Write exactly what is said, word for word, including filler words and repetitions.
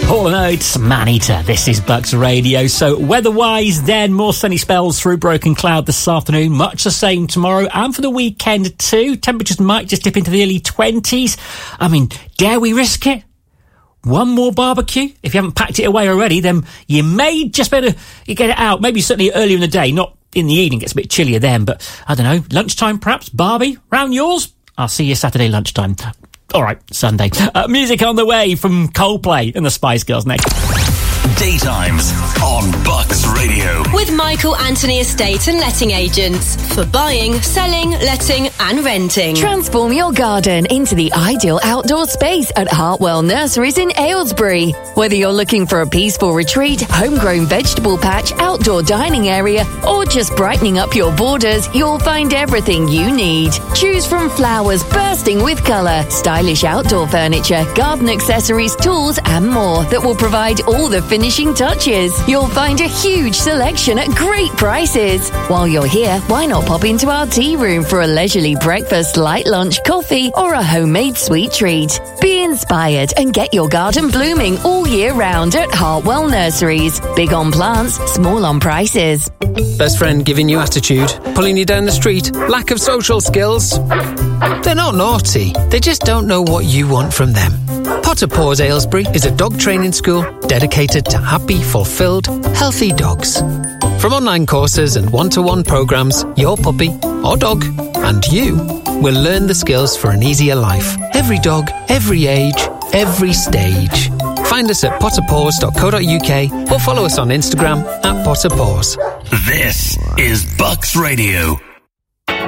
Hall and Oates, Man-Eater. This is Bucks Radio. So weather-wise, then, more sunny spells through broken cloud this afternoon. Much the same tomorrow and for the weekend too. Temperatures might just dip into the early twenties. I mean, dare we risk it? One more barbecue? If you haven't packed it away already, then you may just better get it out. Maybe certainly earlier in the day, not in the evening. It gets a bit chillier then, but I don't know, lunchtime perhaps? Barbie? Round yours? I'll see you Saturday lunchtime. All right, Sunday. Uh, music on the way from Coldplay and the Spice Girls next. Daytimes on Bucks Radio. With Michael Anthony Estate and Letting Agents. For buying, selling, letting and renting. Transform your garden into the ideal outdoor space at Hartwell Nurseries in Aylesbury. Whether you're looking for a peaceful retreat, homegrown vegetable patch, outdoor dining area, or just brightening up your borders, you'll find everything you need. Choose from flowers bursting with colour, stylish outdoor furniture, garden accessories, tools and more that will provide all the finishing touches. You'll find a huge selection at great prices. While you're here, why not pop into our tea room for a leisurely breakfast, light lunch, coffee, or a homemade sweet treat? Be inspired and get your garden blooming all year round at Hartwell Nurseries. Big on plants, small on prices. Best friend giving you attitude, pulling you down the street, lack of social skills. They're not naughty, they just don't know what you want from them. Potter Paws Aylesbury is a dog training school dedicated to happy, fulfilled, healthy dogs. From online courses and one-to-one programs, your puppy or dog and you will learn the skills for an easier life. Every dog, every age, every stage. Find us at potter paws dot co dot uk or follow us on Instagram at Potter Paws. This is Bucks Radio.